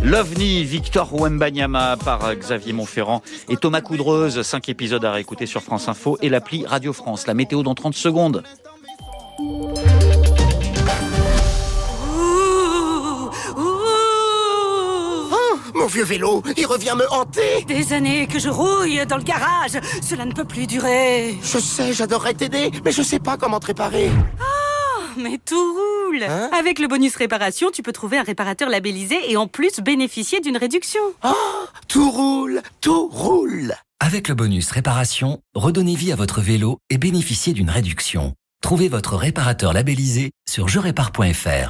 L'OVNI, Victor Wembanyama par Xavier Montferrand et Thomas Coudreuse. 5 épisodes à réécouter sur France Info et l'appli Radio France. La météo dans 30 secondes. Mon vieux vélo, il revient me hanter. Des années que je rouille dans le garage. Cela ne peut plus durer. Je sais, j'adorerais t'aider, mais je sais pas comment te réparer. Mais tout roule. Avec le bonus réparation, tu peux trouver un réparateur labellisé et en plus bénéficier d'une réduction. Tout roule, tout roule. Avec le bonus réparation, redonnez vie à votre vélo et bénéficiez d'une réduction. Trouvez votre réparateur labellisé sur jerépare.fr.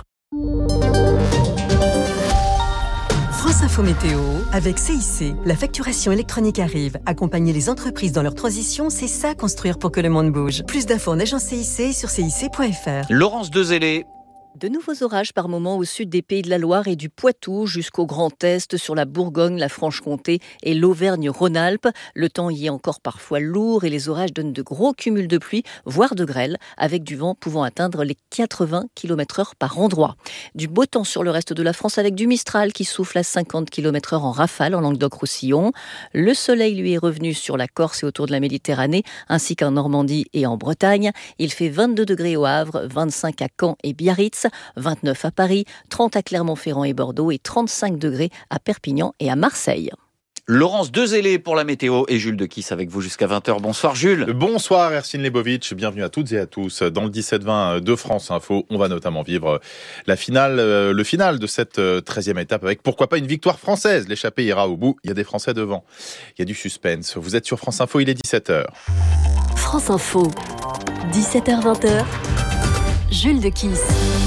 France Info Météo, avec CIC. La facturation électronique arrive. Accompagner les entreprises dans leur transition, c'est ça construire pour que le monde bouge. Plus d'infos en agence CIC et sur cic.fr. Laurence Dezellé. De nouveaux orages par moments au sud des Pays de la Loire et du Poitou jusqu'au Grand Est, sur la Bourgogne, la Franche-Comté et l'Auvergne-Rhône-Alpes. Le temps y est encore parfois lourd et les orages donnent de gros cumuls de pluie, voire de grêle, avec du vent pouvant atteindre les 80 km/h par endroit. Du beau temps sur le reste de la France avec du Mistral qui souffle à 50 km/h en rafale en Languedoc-Roussillon. Le soleil lui est revenu sur la Corse et autour de la Méditerranée, ainsi qu'en Normandie et en Bretagne. Il fait 22 degrés au Havre, 25 à Caen et Biarritz, 29 à Paris, 30 à Clermont-Ferrand et Bordeaux et 35 degrés à Perpignan et à Marseille. Laurence Dezellé pour la météo et Jules Dequiss avec vous jusqu'à 20h. Bonsoir Jules. Bonsoir Ercine Lebovitch, bienvenue à toutes et à tous. Dans le 17-20 de France Info, on va notamment vivre le final de cette 13e étape avec pourquoi pas une victoire française. L'échappée ira au bout, il y a des Français devant. Il y a du suspense. Vous êtes sur France Info, il est 17h. France Info, 17h-20h, Jules Dequiss.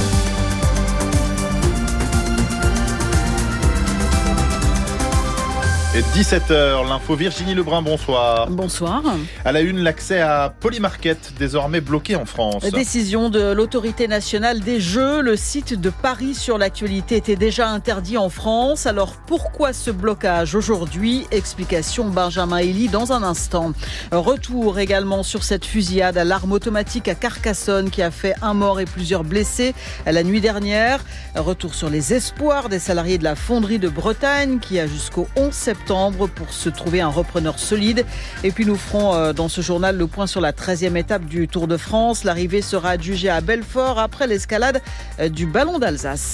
Et 17h, l'info Virginie Lebrun, bonsoir. Bonsoir. À la une, l'accès à Polymarket, désormais bloqué en France. Décision de l'autorité nationale des jeux. Le site de Paris sur l'actualité était déjà interdit en France. Alors pourquoi ce blocage aujourd'hui? Explication Benjamin Elie dans un instant. Retour également sur cette fusillade à l'arme automatique à Carcassonne qui a fait un mort et plusieurs blessés la nuit dernière. Retour sur les espoirs des salariés de la fonderie de Bretagne qui a jusqu'au 11 septembre pour se trouver un repreneur solide. Et puis nous ferons dans ce journal le point sur la 13e étape du Tour de France. L'arrivée sera adjugée à Belfort après l'escalade du Ballon d'Alsace.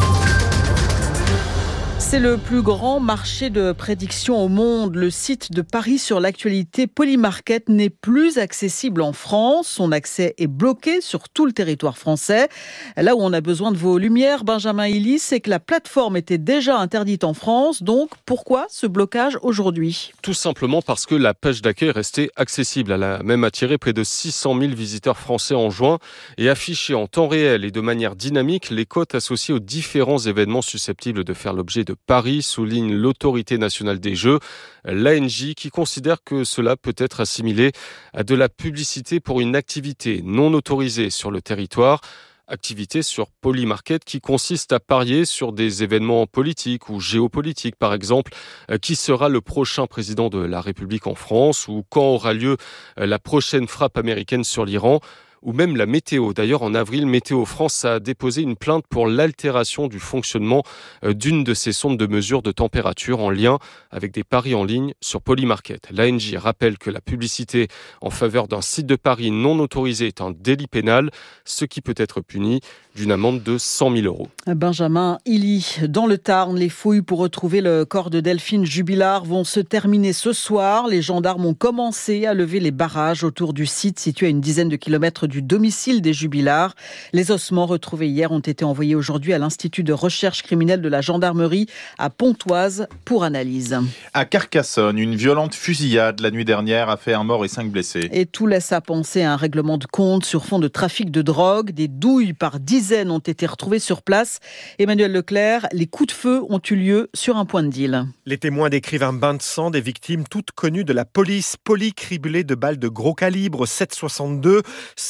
C'est le plus grand marché de prédiction au monde. Le site de Paris sur l'actualité Polymarket n'est plus accessible en France. Son accès est bloqué sur tout le territoire français. Là où on a besoin de vos lumières, Benjamin Elie, c'est que la plateforme était déjà interdite en France. Donc pourquoi ce blocage aujourd'hui? Tout simplement parce que la page d'accueil restait accessible. Elle a même attiré près de 600 000 visiteurs français en juin et affiché en temps réel et de manière dynamique les cotes associées aux différents événements susceptibles de faire l'objet de Paris, souligne l'autorité nationale des jeux, l'ANJ, qui considère que cela peut être assimilé à de la publicité pour une activité non autorisée sur le territoire. Activité sur Polymarket qui consiste à parier sur des événements politiques ou géopolitiques, par exemple, qui sera le prochain président de la République en France ou quand aura lieu la prochaine frappe américaine sur l'Iran. Ou même la météo. D'ailleurs, en avril, Météo France a déposé une plainte pour l'altération du fonctionnement d'une de ses sondes de mesure de température en lien avec des paris en ligne sur Polymarket. L'ANJ rappelle que la publicité en faveur d'un site de paris non autorisé est un délit pénal, ce qui peut être puni d'une amende de 100 000 €. Benjamin Elie, dans le Tarn, les fouilles pour retrouver le corps de Delphine Jubilard vont se terminer ce soir. Les gendarmes ont commencé à lever les barrages autour du site situé à une dizaine de kilomètres du domicile des Jubilard. Les ossements retrouvés hier ont été envoyés aujourd'hui à l'Institut de recherche criminelle de la gendarmerie à Pontoise pour analyse. À Carcassonne, une violente fusillade la nuit dernière a fait un mort et 5 blessés. Et tout laisse à penser à un règlement de compte sur fond de trafic de drogue. Des douilles par dizaines ont été retrouvées sur place. Emmanuel Leclerc, les coups de feu ont eu lieu sur un point de deal. Les témoins décrivent un bain de sang des victimes toutes connues de la police, criblées de balles de gros calibre 7,62, celles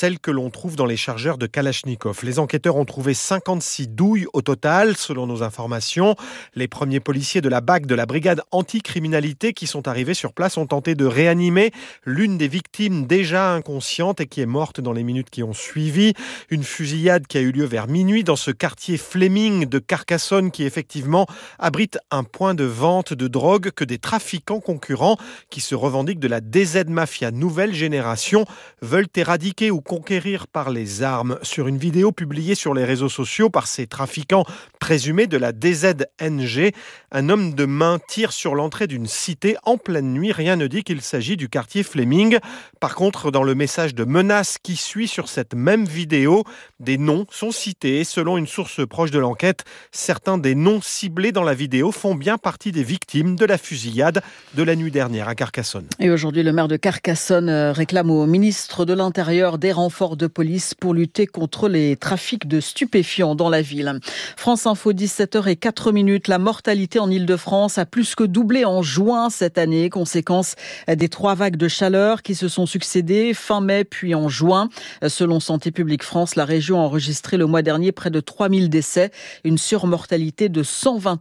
celles que l'on trouve dans les chargeurs de Kalachnikov. Les enquêteurs ont trouvé 56 douilles au total, selon nos informations. Les premiers policiers de la BAC, de la brigade anticriminalité, qui sont arrivés sur place, ont tenté de réanimer l'une des victimes déjà inconsciente et qui est morte dans les minutes qui ont suivi. Une fusillade qui a eu lieu vers minuit dans ce quartier Fleming de Carcassonne qui effectivement abrite un point de vente de drogue que des trafiquants concurrents qui se revendiquent de la DZ Mafia nouvelle génération veulent éradiquer ou conquérir par les armes. Sur une vidéo publiée sur les réseaux sociaux par ces trafiquants présumés de la DZNG, un homme de main tire sur l'entrée d'une cité en pleine nuit. Rien ne dit qu'il s'agit du quartier Fleming. Par contre, dans le message de menace qui suit sur cette même vidéo, des noms sont cités. Selon une source proche de l'enquête, certains des noms ciblés dans la vidéo font bien partie des victimes de la fusillade de la nuit dernière à Carcassonne. Et aujourd'hui, le maire de Carcassonne réclame au ministre de l'Intérieur des renforts de police pour lutter contre les trafics de stupéfiants dans la ville. France Info, 17h04. La mortalité en Ile-de-France a plus que doublé en juin cette année, conséquence des 3 vagues de chaleur qui se sont succédées fin mai puis en juin. Selon Santé publique France, la région a enregistré le mois dernier près de 3000 décès, une surmortalité de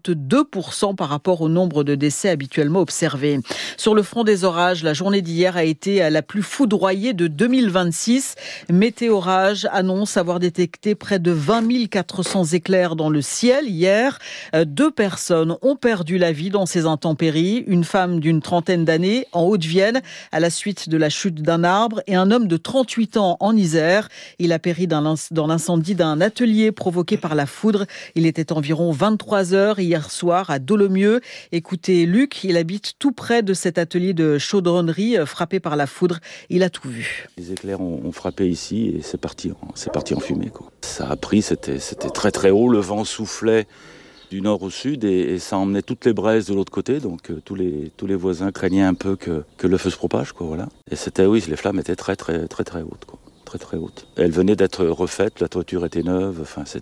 122% par rapport au nombre de décès habituellement observés. Sur le front des orages, la journée d'hier a été la plus foudroyée de 2026. Météorage annonce avoir détecté près de 20 400 éclairs dans le ciel hier. 2 personnes ont perdu la vie dans ces intempéries. Une femme d'une trentaine d'années en Haute-Vienne à la suite de la chute d'un arbre et un homme de 38 ans en Isère. Il a péri dans l'incendie d'un atelier provoqué par la foudre. Il était environ 23h hier soir à Dolomieu. Écoutez Luc, il habite tout près de cet atelier de chaudronnerie frappé par la foudre. Il a tout vu. Les éclairs ont frappé ici et c'est parti en fumée, quoi. Ça a pris, c'était très très haut, le vent soufflait du nord au sud et ça emmenait toutes les braises de l'autre côté, donc tous les voisins craignaient un peu que le feu se propage, quoi, voilà. Et les flammes étaient très très très très hautes, quoi. Très très haute. Elle venait d'être refaite, la toiture était neuve,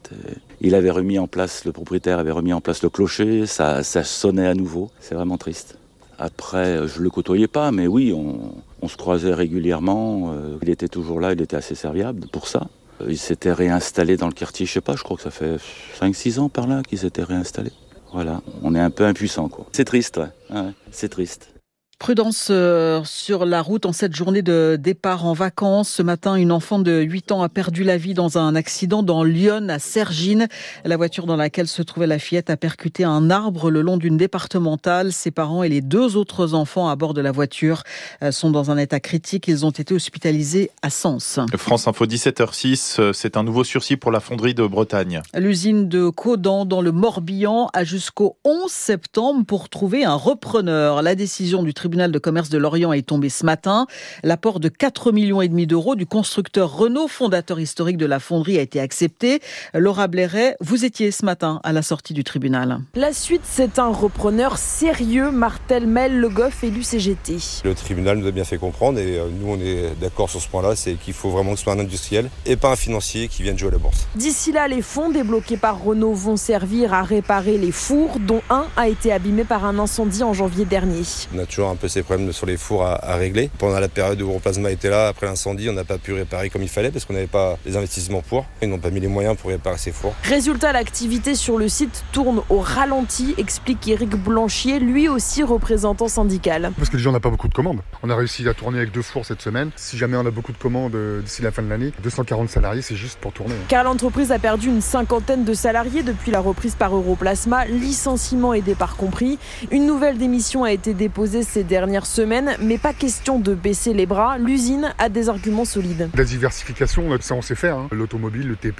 le propriétaire avait remis en place le clocher, ça sonnait à nouveau, c'est vraiment triste. Après, je le côtoyais pas, mais oui, on se croisait régulièrement, il était toujours là, il était assez serviable pour ça. Il s'était réinstallé dans le quartier, je crois que ça fait 5-6 ans par là qu'il s'était réinstallé. Voilà, on est un peu impuissant, quoi. C'est triste, ouais, c'est triste. Prudence sur la route en cette journée de départ en vacances. Ce matin, une enfant de 8 ans a perdu la vie dans un accident dans l'Yonne à Cergines. La voiture dans laquelle se trouvait la fillette a percuté un arbre le long d'une départementale. Ses parents et les 2 autres enfants à bord de la voiture sont dans un état critique. Ils ont été hospitalisés à Sens. France Info, 17h06, c'est un nouveau sursis pour la fonderie de Bretagne. L'usine de Caudan dans le Morbihan a jusqu'au 11 septembre pour trouver un repreneur. La décision du tribunal de commerce de Lorient est tombé ce matin. L'apport de 4,5 millions d'euros du constructeur Renault, fondateur historique de la fonderie, a été accepté. Laura Blairet, vous étiez ce matin à la sortie du tribunal. La suite, c'est un repreneur sérieux, martèle Mel Le Goff, élu CGT. Le tribunal nous a bien fait comprendre et nous on est d'accord sur ce point-là, c'est qu'il faut vraiment que ce soit un industriel et pas un financier qui vienne jouer à la bourse. D'ici là, les fonds débloqués par Renault vont servir à réparer les fours, dont un a été abîmé par un incendie en janvier dernier. On a toujours un peu ces problèmes sur les fours à régler. Pendant la période où Europlasma était là, après l'incendie, on n'a pas pu réparer comme il fallait parce qu'on n'avait pas les investissements pour. Ils n'ont pas mis les moyens pour réparer ces fours. Résultat, l'activité sur le site tourne au ralenti, explique Éric Blanchier, lui aussi représentant syndical. Parce que déjà on n'a pas beaucoup de commandes. On a réussi à tourner avec 2 fours cette semaine. Si jamais on a beaucoup de commandes d'ici la fin de l'année, 240 salariés, c'est juste pour tourner. Car l'entreprise a perdu une 50aine de salariés depuis la reprise par Europlasma, licenciement et départ compris. Une nouvelle démission a été déposée ces dernières semaines, mais pas question de baisser les bras. L'usine a des arguments solides. La diversification, ça on sait faire. L'automobile, le TP,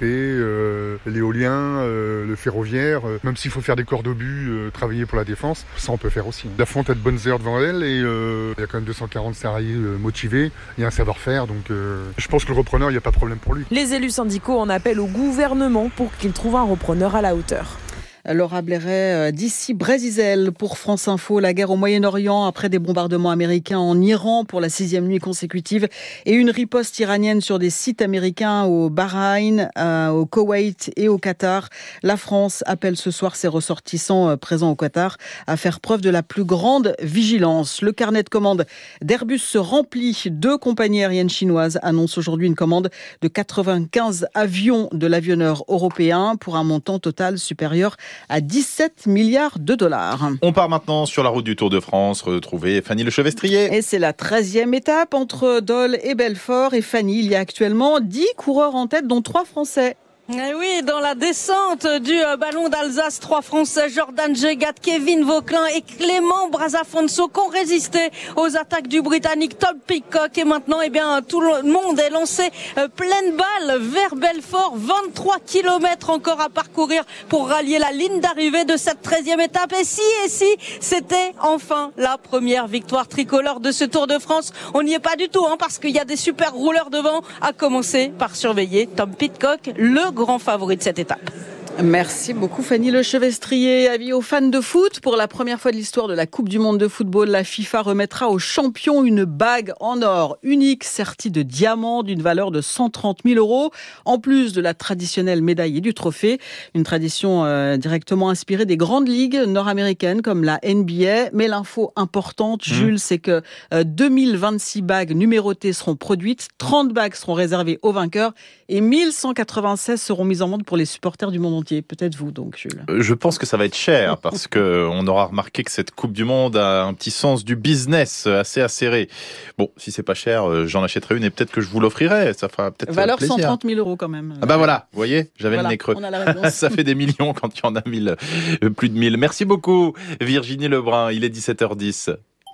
l'éolien, le ferroviaire. Même s'il faut faire des corps d'obus, travailler pour la défense, ça on peut faire aussi. La fonte a de bonnes heures devant elle et il y a quand même 240 salariés motivés. Il y a un savoir-faire, donc je pense que le repreneur, il n'y a pas de problème pour lui. Les élus syndicaux en appellent au gouvernement pour qu'il trouve un repreneur à la hauteur. Laura Blairet d'ici Brésil pour France Info. La guerre au Moyen-Orient après des bombardements américains en Iran pour la 6e nuit consécutive et une riposte iranienne sur des sites américains au Bahreïn, au Koweït et au Qatar. La France appelle ce soir ses ressortissants présents au Qatar à faire preuve de la plus grande vigilance. Le carnet de commandes d'Airbus se remplit. 2 compagnies aériennes chinoises annoncent aujourd'hui une commande de 95 avions de l'avionneur européen pour un montant total supérieur à 17 milliards de dollars. On part maintenant sur la route du Tour de France, retrouver Fanny Lechevestrier. Et c'est la 13e étape entre Dole et Belfort. Et Fanny, il y a actuellement 10 coureurs en tête, dont 3 Français. Et oui, dans la descente du ballon d'Alsace, 3 Français, Jordan Jegat, Kevin Vauquelin et Clément Brazafonso qui ont résisté aux attaques du Britannique Tom Pidcock. Et maintenant, tout le monde est lancé pleine balle vers Belfort. 23 km encore à parcourir pour rallier la ligne d'arrivée de cette 13e étape. Et si, c'était enfin la première victoire tricolore de ce Tour de France. On n'y est pas du tout, parce qu'il y a des super rouleurs devant, à commencer par surveiller Tom Pidcock, le grand favori de cette étape. Merci beaucoup Fanny Lechevestrier. Avis aux fans de foot, pour la première fois de l'histoire de la Coupe du Monde de football, la FIFA remettra aux champions une bague en or unique sertie de diamants d'une valeur de 130 000 €, en plus de la traditionnelle médaille et du trophée. Une tradition directement inspirée des grandes ligues nord-américaines comme la NBA. Mais l'info importante, Jules, c'est que 2026 bagues numérotées seront produites, 30 bagues seront réservées aux vainqueurs et 1196 seront mises en vente pour les supporters du monde entier. Peut-être vous donc, Jules. Je pense que ça va être cher parce qu'on aura remarqué que cette Coupe du Monde a un petit sens du business assez acéré. Bon, si c'est pas cher, j'en achèterai une et peut-être que je vous l'offrirai. Ça fera peut-être valeur plaisir. 130 000 € quand même. Ah bah voilà, vous voyez, j'avais le nez creux. On a la réponse. Ça fait des millions quand il y en a plus de 1000. Merci beaucoup Virginie Lebrun, il est 17h10.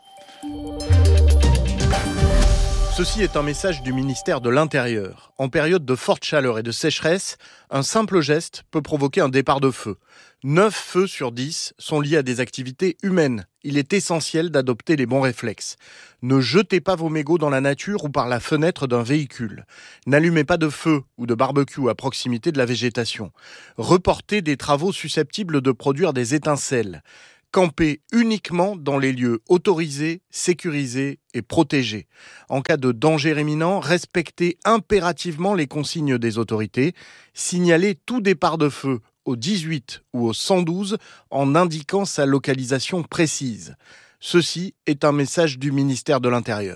Ceci est un message du ministère de l'Intérieur. En période de forte chaleur et de sécheresse, un simple geste peut provoquer un départ de feu. 9 feux sur 10 sont liés à des activités humaines. Il est essentiel d'adopter les bons réflexes. Ne jetez pas vos mégots dans la nature ou par la fenêtre d'un véhicule. N'allumez pas de feu ou de barbecue à proximité de la végétation. Reportez des travaux susceptibles de produire des étincelles. Campez uniquement dans les lieux autorisés, sécurisés et protégés. En cas de danger imminent, respectez impérativement les consignes des autorités. Signalez tout départ de feu au 18 ou au 112 en indiquant sa localisation précise. Ceci est un message du ministère de l'Intérieur.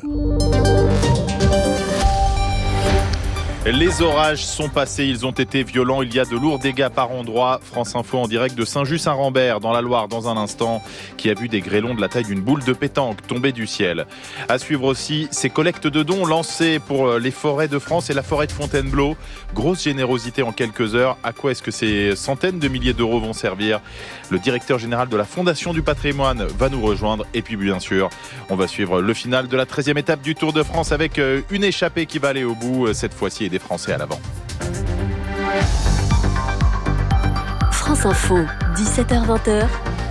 Les orages sont passés, ils ont été violents, il y a de lourds dégâts par endroits. France Info en direct de Saint-Just-Saint-Rambert, dans la Loire, dans un instant, qui a vu des grêlons de la taille d'une boule de pétanque tomber du ciel. À suivre aussi ces collectes de dons lancées pour les forêts de France et la forêt de Fontainebleau. Grosse générosité en quelques heures. À quoi est-ce que ces centaines de milliers d'euros vont servir ? Le directeur général de la Fondation du patrimoine va nous rejoindre. Et puis bien sûr, on va suivre le final de la 13e étape du Tour de France avec une échappée qui va aller au bout cette fois-ci et des Français à l'avant. France Info, 17h-20h.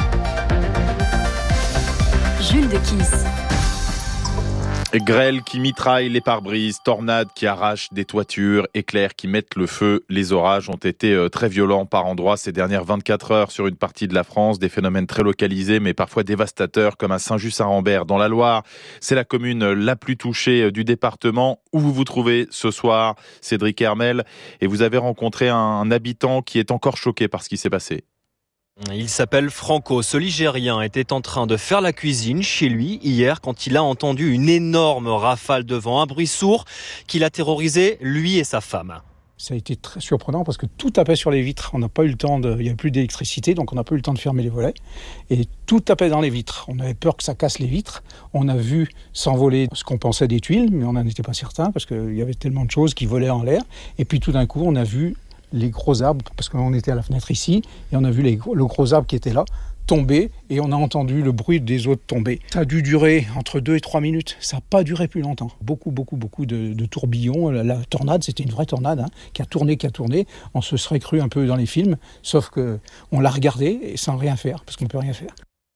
Jules Dequisse. Grêle qui mitraille les pare-brises, tornades qui arrachent des toitures, éclairs qui mettent le feu. Les orages ont été très violents par endroits ces dernières 24 heures sur une partie de la France. Des phénomènes très localisés mais parfois dévastateurs comme à Saint-Just-Saint-Rambert dans la Loire. C'est la commune la plus touchée du département où vous vous trouvez ce soir, Cédric Hermel. Et vous avez rencontré un habitant qui est encore choqué par ce qui s'est passé. Il s'appelle Franco. Ce Ligérien était en train de faire la cuisine chez lui hier quand il a entendu une énorme rafale de vent, un bruit sourd qui l'a terrorisé, lui et sa femme. Ça a été très surprenant parce que tout tapait sur les vitres. On n'a pas eu le temps il n'y avait plus d'électricité, donc on n'a pas eu le temps de fermer les volets. Et tout tapait dans les vitres. On avait peur que ça casse les vitres. On a vu s'envoler ce qu'on pensait des tuiles, mais on n'en était pas certain parce qu'il y avait tellement de choses qui volaient en l'air. Et puis tout d'un coup, on a vu les gros arbres, parce qu'on était à la fenêtre ici, et on a vu le gros arbre qui était là tomber, et on a entendu le bruit des autres tomber. Ça a dû durer entre 2 et 3 minutes, ça n'a pas duré plus longtemps. Beaucoup de tourbillons, la tornade, c'était une vraie tornade, qui a tourné, on se serait cru un peu dans les films, sauf qu'on l'a regardé, et sans rien faire, parce qu'on ne peut rien faire.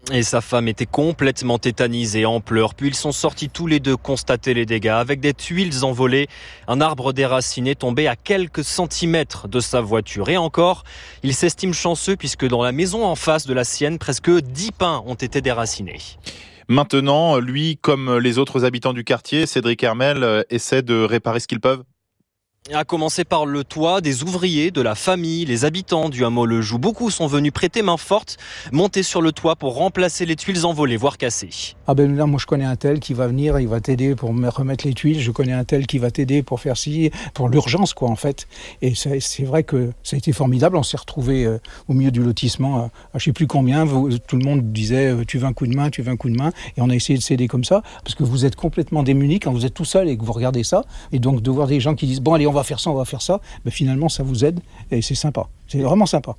Et sa femme était complètement tétanisée, en pleurs. Puis ils sont sortis tous les deux constater les dégâts. Avec des tuiles envolées, un arbre déraciné tombé à quelques centimètres de sa voiture. Et encore, il s'estime chanceux puisque dans la maison en face de la sienne, presque 10 pins ont été déracinés. Maintenant, lui, comme les autres habitants du quartier, Cédric Hermel essaie de réparer ce qu'ils peuvent. À commencer par le toit, des ouvriers, de la famille, les habitants du hameau Le Joux. Beaucoup sont venus prêter main forte, monter sur le toit pour remplacer les tuiles envolées, voire cassées. Ah ben là, moi je connais un tel qui va venir, il va t'aider pour me remettre les tuiles. Je connais un tel qui va t'aider pour faire ci, pour l'urgence quoi en fait. Et c'est vrai que ça a été formidable. On s'est retrouvés au milieu du lotissement à je sais plus combien. Tout le monde disait tu veux un coup de main, tu veux un coup de main. Et on a essayé de s'aider comme ça parce que vous êtes complètement démunis quand vous êtes tout seul et que vous regardez ça. Et donc de voir des gens qui disent bon allez on va faire ça, ben finalement ça vous aide et c'est sympa, c'est vraiment sympa.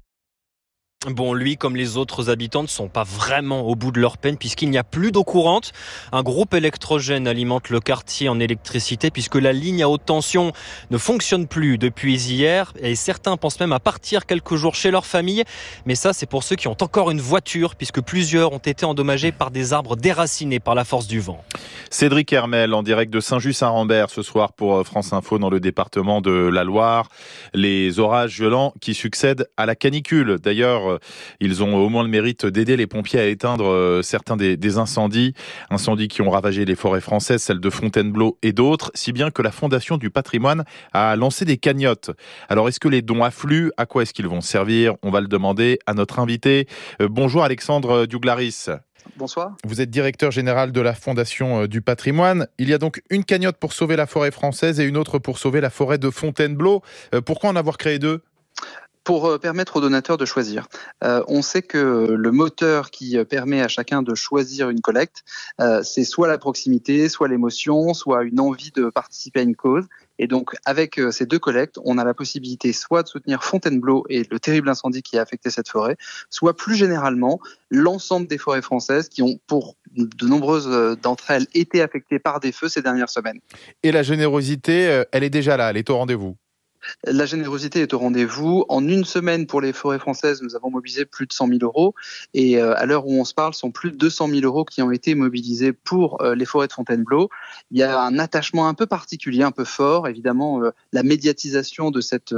Bon, lui, comme les autres habitants, ne sont pas vraiment au bout de leur peine puisqu'il n'y a plus d'eau courante. Un groupe électrogène alimente le quartier en électricité puisque la ligne à haute tension ne fonctionne plus depuis hier et certains pensent même à partir quelques jours chez leur famille. Mais ça, c'est pour ceux qui ont encore une voiture puisque plusieurs ont été endommagés par des arbres déracinés par la force du vent. Cédric Hermel en direct de Saint-Just-Saint-Rambert ce soir pour France Info dans le département de la Loire. Les orages violents qui succèdent à la canicule. D'ailleurs, ils ont au moins le mérite d'aider les pompiers à éteindre certains des incendies qui ont ravagé les forêts françaises, celles de Fontainebleau et d'autres, si bien que la Fondation du patrimoine a lancé des cagnottes. Alors, est-ce que les dons affluent ? À quoi est-ce qu'ils vont servir ? On va le demander à notre invité. Bonjour Alexandre Douglaris. Bonsoir. Vous êtes directeur général de la Fondation du patrimoine. Il y a donc une cagnotte pour sauver la forêt française et une autre pour sauver la forêt de Fontainebleau. Pourquoi en avoir créé deux ? Pour permettre aux donateurs de choisir. On sait que le moteur qui permet à chacun de choisir une collecte, c'est soit la proximité, soit l'émotion, soit une envie de participer à une cause. Et donc, avec ces deux collectes, on a la possibilité soit de soutenir Fontainebleau et le terrible incendie qui a affecté cette forêt, soit plus généralement l'ensemble des forêts françaises qui ont, pour de nombreuses d'entre elles, été affectées par des feux ces dernières semaines. Et la générosité, elle est déjà là, elle est au rendez-vous. La générosité est au rendez-vous. En une semaine, pour les forêts françaises, nous avons mobilisé plus de 100 000 euros. Et à l'heure où on se parle, ce sont plus de 200 000 euros qui ont été mobilisés pour les forêts de Fontainebleau. Il y a un attachement un peu particulier, un peu fort. Évidemment, la médiatisation de cet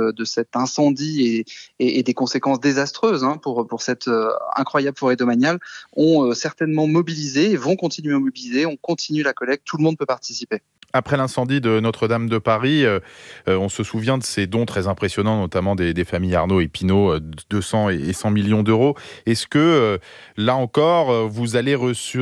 incendie et des conséquences désastreuses pour cette incroyable forêt domaniale ont certainement mobilisé et vont continuer à mobiliser. On continue la collecte. Tout le monde peut participer. Après l'incendie de Notre-Dame de Paris, on se souvient de ces dons très impressionnants, notamment des familles Arnaud et Pinault, 200 et 100 millions d'euros. Est-ce que, là encore, vous avez reçu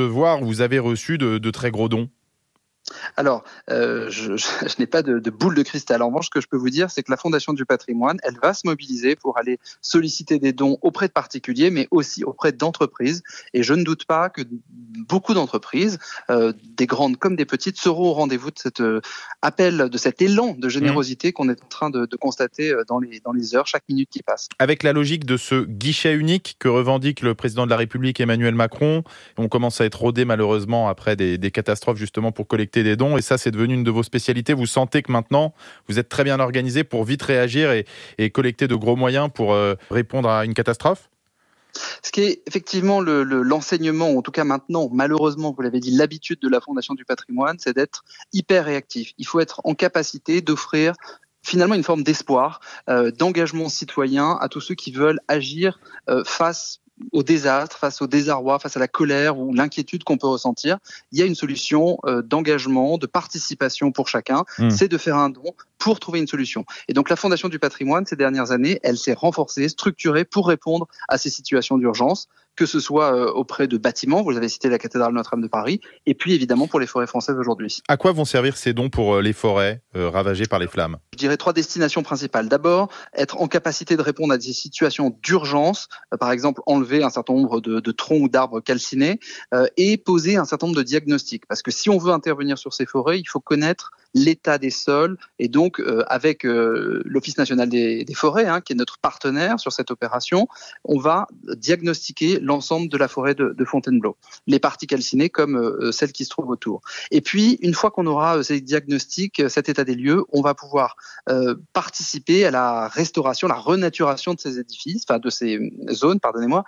de très gros dons ? Alors, je n'ai pas de boule de cristal. En revanche, ce que je peux vous dire, c'est que la Fondation du patrimoine, elle va se mobiliser pour aller solliciter des dons auprès de particuliers, mais aussi auprès d'entreprises. Et je ne doute pas que beaucoup d'entreprises, des grandes comme des petites, seront au rendez-vous de cet appel, de cet élan de générosité qu'on est en train de constater dans les heures, chaque minute qui passe. Avec la logique de ce guichet unique que revendique le président de la République, Emmanuel Macron, on commence à être rodé malheureusement après des catastrophes justement pour collecter des dons, et ça c'est devenu une de vos spécialités. Vous sentez que maintenant vous êtes très bien organisé pour vite réagir et collecter de gros moyens pour répondre à une catastrophe ? Ce qui est effectivement l'enseignement, ou en tout cas maintenant, malheureusement, vous l'avez dit, l'habitude de la Fondation du patrimoine, c'est d'être hyper réactif. Il faut être en capacité d'offrir finalement une forme d'espoir, d'engagement citoyen à tous ceux qui veulent agir face au désastre, face au désarroi, face à la colère ou l'inquiétude qu'on peut ressentir. Il y a une solution d'engagement, de participation pour chacun, c'est de faire un don pour trouver une solution. Et donc la Fondation du patrimoine, ces dernières années, elle s'est renforcée, structurée pour répondre à ces situations d'urgence, que ce soit auprès de bâtiments, vous avez cité la cathédrale Notre-Dame de Paris, et puis évidemment pour les forêts françaises aujourd'hui. À quoi vont servir ces dons pour les forêts ravagées par les flammes ? Je dirais 3 destinations principales. D'abord, être en capacité de répondre à des situations d'urgence, par exemple enlever un certain nombre de troncs ou d'arbres calcinés, et poser un certain nombre de diagnostics. Parce que si on veut intervenir sur ces forêts, il faut connaître l'état des sols, et donc avec l'Office national des forêts, qui est notre partenaire sur cette opération, on va diagnostiquer l'ensemble de la forêt de Fontainebleau, les parties calcinées comme celles qui se trouvent autour. Et puis, une fois qu'on aura ces diagnostics, cet état des lieux, on va pouvoir participer à la restauration, la renaturation de ces édifices, de ces zones, pardonnez-moi.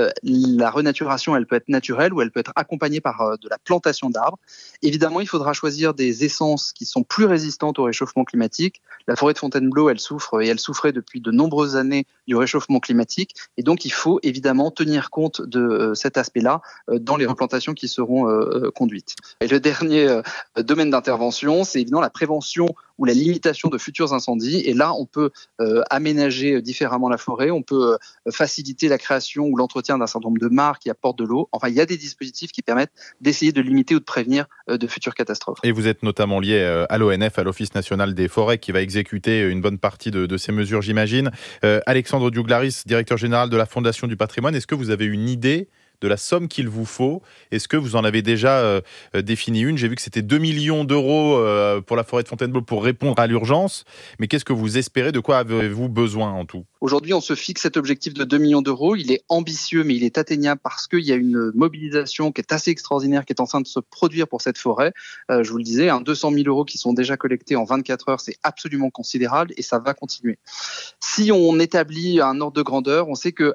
La renaturation, elle peut être naturelle ou elle peut être accompagnée par de la plantation d'arbres. Évidemment, il faudra choisir des essences qui sont plus résistantes au réchauffement climatique. La forêt de Fontainebleau, elle souffre et elle souffrait depuis de nombreuses années du réchauffement climatique. Et donc, il faut évidemment tenir compte de cet aspect-là dans les replantations qui seront conduites. Et le dernier domaine d'intervention, c'est évidemment la prévention ou la limitation de futurs incendies. Et là, on peut aménager différemment la forêt, on peut faciliter la création ou l'entretien d'un certain nombre de mares qui apportent de l'eau. Enfin, il y a des dispositifs qui permettent d'essayer de limiter ou de prévenir de futures catastrophes. Et vous êtes notamment lié à l'ONF, à l'Office national des forêts, qui va exécuter une bonne partie de ces mesures, j'imagine. Alexandre Douglaris, directeur général de la Fondation du patrimoine, est-ce que vous avez une idée de la somme qu'il vous faut? Est-ce que vous en avez déjà défini une? J'ai vu que c'était 2 millions d'euros pour la forêt de Fontainebleau pour répondre à l'urgence. Mais qu'est-ce que vous espérez? De quoi avez-vous besoin en tout? Aujourd'hui, on se fixe cet objectif de 2 millions d'euros. Il est ambitieux, mais il est atteignable parce qu'il y a une mobilisation qui est assez extraordinaire, qui est en train de se produire pour cette forêt. Je vous le disais, 200 000 euros qui sont déjà collectés en 24 heures, c'est absolument considérable et ça va continuer. Si on établit un ordre de grandeur, on sait que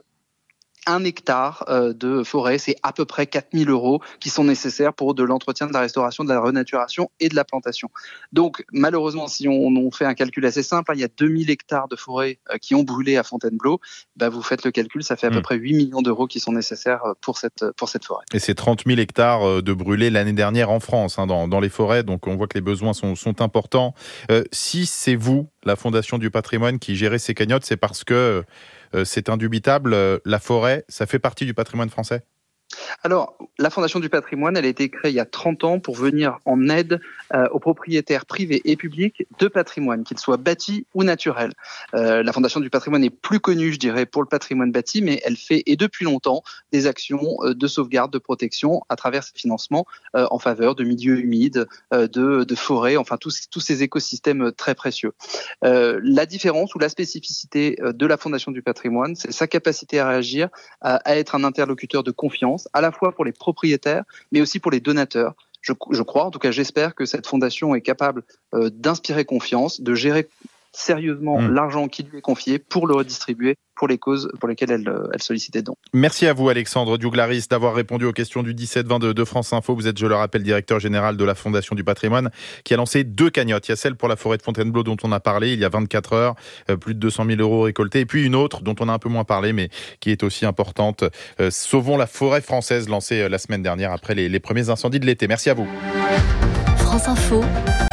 1 hectare de forêt, c'est à peu près 4 000 euros qui sont nécessaires pour de l'entretien, de la restauration, de la renaturation et de la plantation. Donc, malheureusement, si on fait un calcul assez simple, il y a 2 000 hectares de forêt qui ont brûlé à Fontainebleau. Vous faites le calcul, ça fait à peu près 8 millions d'euros qui sont nécessaires pour cette forêt. Et c'est 30 000 hectares de brûlés l'année dernière en France, dans les forêts. Donc, on voit que les besoins sont importants. Si c'est vous, la Fondation du patrimoine, qui gérez ces cagnottes, c'est parce que c'est indubitable, la forêt, ça fait partie du patrimoine français? Alors, la Fondation du patrimoine, elle a été créée il y a 30 ans pour venir en aide aux propriétaires privés et publics de patrimoine, qu'ils soient bâtis ou naturels. La Fondation du patrimoine est plus connue, je dirais, pour le patrimoine bâti, mais elle fait, et depuis longtemps, des actions de sauvegarde, de protection à travers ses financements en faveur de milieux humides, de forêts, enfin tous ces écosystèmes très précieux. La différence ou la spécificité de la Fondation du patrimoine, c'est sa capacité à réagir, à être un interlocuteur de confiance, à la fois pour les propriétaires, mais aussi pour les donateurs. Je crois, en tout cas j'espère que cette fondation est capable d'inspirer confiance, de gérer sérieusement l'argent qui lui est confié pour le redistribuer pour les causes pour lesquelles elle sollicitait dons. Merci à vous Alexandre Douglaris d'avoir répondu aux questions du 17-20 de France Info. Vous êtes, je le rappelle, directeur général de la Fondation du patrimoine qui a lancé 2 cagnottes. Il y a celle pour la forêt de Fontainebleau dont on a parlé il y a 24 heures, plus de 200 000 euros récoltés. Et puis une autre dont on a un peu moins parlé mais qui est aussi importante. Sauvons la forêt française, lancée la semaine dernière après les premiers incendies de l'été. Merci à vous. France Info,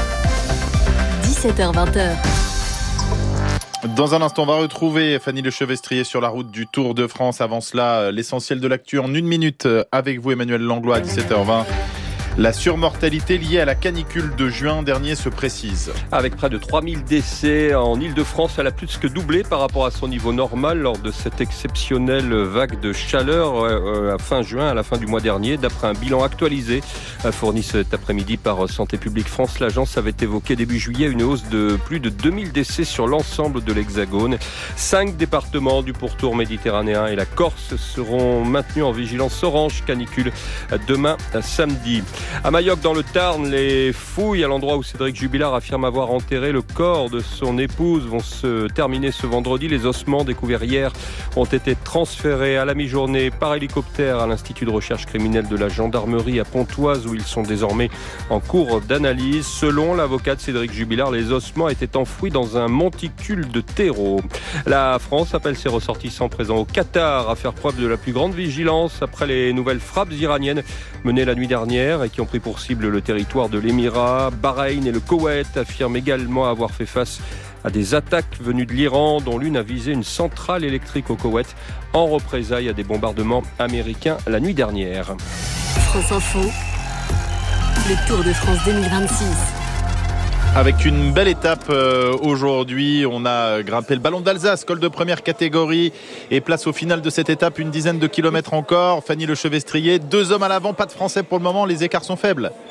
17h-20h. Dans un instant, on va retrouver Fanny Lechevestrier sur la route du Tour de France. Avant cela, l'essentiel de l'actu en 1 minute avec vous, Emmanuel Langlois, à 17h20. La surmortalité liée à la canicule de juin dernier se précise. Avec près de 3000 décès en Ile-de-France, elle a plus que doublé par rapport à son niveau normal lors de cette exceptionnelle vague de chaleur à fin juin, à la fin du mois dernier. D'après un bilan actualisé fourni cet après-midi par Santé publique France, l'agence avait évoqué début juillet une hausse de plus de 2000 décès sur l'ensemble de l'Hexagone. 5 départements du pourtour méditerranéen et la Corse seront maintenus en vigilance orange canicule demain samedi. À Majorque, dans le Tarn, les fouilles à l'endroit où Cédric Jubilard affirme avoir enterré le corps de son épouse vont se terminer ce vendredi. Les ossements découverts hier ont été transférés à la mi-journée par hélicoptère à l'Institut de recherche criminelle de la gendarmerie à Pontoise où ils sont désormais en cours d'analyse. Selon l'avocat de Cédric Jubilard, les ossements étaient enfouis dans un monticule de terreau. La France appelle ses ressortissants présents au Qatar à faire preuve de la plus grande vigilance après les nouvelles frappes iraniennes menées la nuit dernière et qui ont pris pour cible le territoire de l'Émirat. Bahreïn et le Koweït affirment également avoir fait face à des attaques venues de l'Iran, dont l'une a visé une centrale électrique au Koweït en représailles à des bombardements américains la nuit dernière. France Info, le Tour de France 2026. Avec une belle étape aujourd'hui, on a grimpé le ballon d'Alsace, col de première catégorie et place au final de cette étape, une dizaine de kilomètres encore. Fanny Lechevestrier, 2 hommes à l'avant, pas de Français pour le moment, les écarts sont faibles.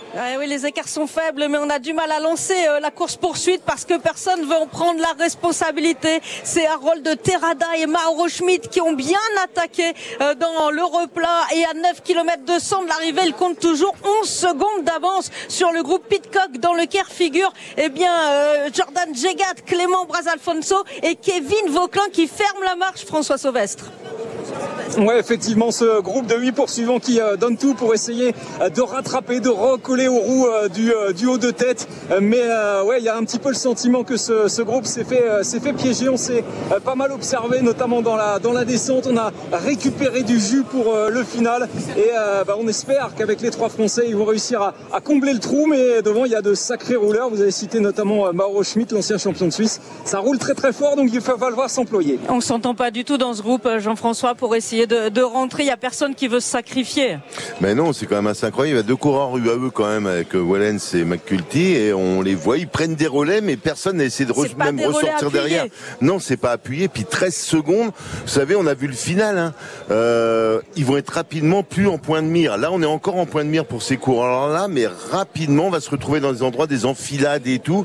Oui, les écarts sont faibles, mais on a du mal à lancer la course-poursuite parce que personne ne veut en prendre la responsabilité. C'est Harold Terrada et Mauro Schmid qui ont bien attaqué dans le replat et à 9 km 200 de l'arrivée, ils comptent toujours 11 secondes d'avance sur le groupe Pidcock dans lequel figurent Jordan Jegat, Clément Brasalfonso et Kevin Vauquelin qui ferment la marche, François Sauvestre. Ouais, effectivement, ce groupe de 8 poursuivants qui donne tout pour essayer de rattraper, de recoller aux roues du haut de tête. Mais il y a un petit peu le sentiment que ce groupe s'est fait piéger. On s'est pas mal observé, notamment dans la descente. On a récupéré du jus pour le final. Et on espère qu'avec les 3 Français, ils vont réussir à combler le trou. Mais devant, il y a de sacrés rouleurs. Vous avez cité notamment Mauro Schmid, l'ancien champion de Suisse. Ça roule très très fort, donc il va falloir s'employer. On s'entend pas du tout dans ce groupe, Jean-François, pour essayer de rentrer. Il n'y a personne qui veut se sacrifier. Mais non, c'est quand même assez incroyable. Il y a 2 coureurs UAE quand même avec Wellens et McCulty et on les voit, ils prennent des relais mais personne n'a essayé de ressortir derrière. Non, c'est pas appuyé. Puis 13 secondes, vous savez, on a vu le final. Ils vont être rapidement plus en point de mire. Là, on est encore en point de mire pour ces coureurs-là, mais rapidement, on va se retrouver dans des endroits, des enfilades et tout.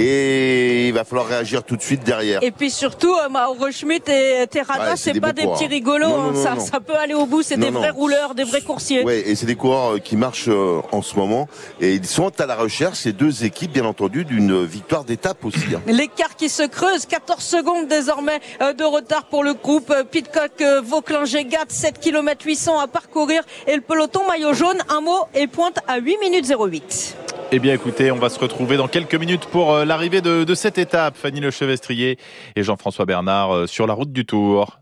Et il va falloir réagir tout de suite derrière. Et puis surtout, Mauro Schmid et Terrada, c'est pas des petits rigolos. Non. Ça peut aller au bout. C'est des vrais rouleurs, des vrais coursiers. Ouais, et c'est des coureurs qui marchent en ce moment. Et ils sont à la recherche, ces 2 équipes, bien entendu, d'une victoire d'étape aussi. L'écart qui se creuse, 14 secondes désormais de retard pour le groupe Pidcock, Vauquelin, Jegat, 7 km 800 à parcourir. Et le peloton maillot jaune, un mot, et pointe à 8 minutes 08. Eh bien écoutez, on va se retrouver dans quelques minutes pour l'arrivée de cette étape. Fanny Lechevestrier et Jean-François Bernard sur la route du Tour.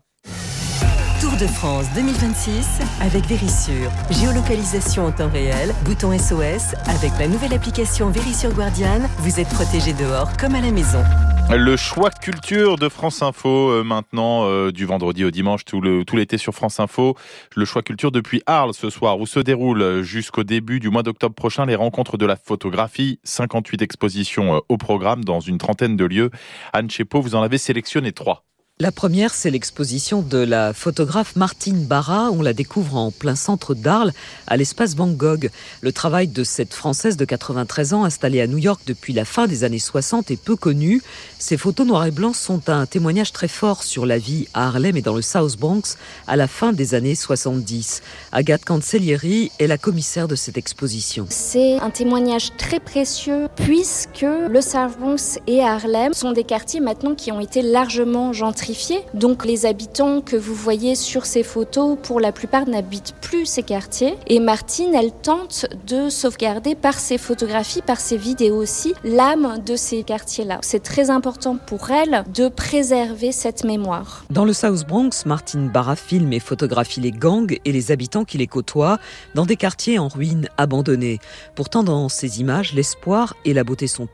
Tour de France 2026 avec Vérissure. Géolocalisation en temps réel, bouton SOS. Avec la nouvelle application Vérissure Guardian, vous êtes protégé dehors comme à la maison. Le choix culture de France Info maintenant, du vendredi au dimanche, tout l'été sur France Info. Le choix culture depuis Arles ce soir, où se déroulent jusqu'au début du mois d'octobre prochain les rencontres de la photographie. 58 expositions au programme dans une trentaine de lieux. Anne Chepeau, vous en avez sélectionné 3. La première, c'est l'exposition de la photographe Martine Barra. On la découvre en plein centre d'Arles, à l'espace Van Gogh. Le travail de cette Française de 93 ans, installée à New York depuis la fin des années 60, est peu connu. Ces photos noir et blanc sont un témoignage très fort sur la vie à Harlem et dans le South Bronx à la fin des années 70. Agathe Cancellieri est la commissaire de cette exposition. C'est un témoignage très précieux puisque le South Bronx et Harlem sont des quartiers maintenant qui ont été largement gentrifiés. Donc les habitants que vous voyez sur ces photos, pour la plupart n'habitent plus ces quartiers. Et Martine, elle tente de sauvegarder par ses photographies, par ses vidéos aussi, l'âme de ces quartiers-là. C'est très important pour elle de préserver cette mémoire. Dans le South Bronx, Martine Barra filme et photographie les gangs et les habitants qui les côtoient dans des quartiers en ruine abandonnés. Pourtant, dans ces images, l'espoir et la beauté sont